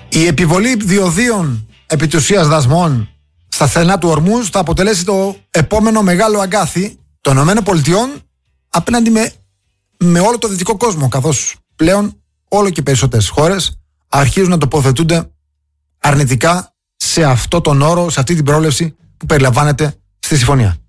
Η επιβολή διοδίων επί της ουσίας δασμών στα στενά του Ορμούζ θα αποτελέσει το επόμενο μεγάλο αγκάθι των ΗΠΑ απέναντι με όλο το δυτικό κόσμο, καθώς πλέον όλο και περισσότερες χώρες αρχίζουν να τοποθετούνται αρνητικά σε αυτό τον όρο, σε αυτή την πρόβλεψη που περιλαμβάνεται στη συμφωνία.